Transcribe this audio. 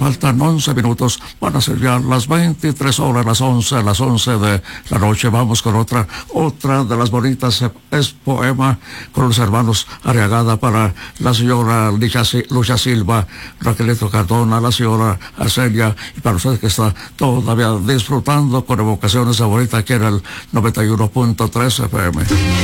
faltan 11 minutos, van a ser ya las 23 horas, las 11 de la noche. Vamos con otra de las bonitas, es poema con los hermanos Arriagada para la señora Lucha Silva, Raquelito Cardona, la señora Arcelia, y para usted que está todavía disfrutando con evocaciones de bonita aquí en el 91.3 FM.